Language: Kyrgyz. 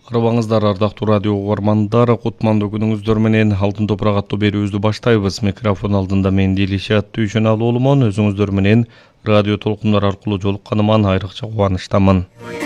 Арыбаңыздар, ардактуу радио угармандар, кутмандуу күнүңүздөр менен Алтын топурак аттуу берүүбүздү баштайбыз. Микрофон алдында мен Дилишат Түйшөналы уулумон. Өзүңүздөр менен радио толкундар аркылуу жолукканыман айрыкча кубанычтамын.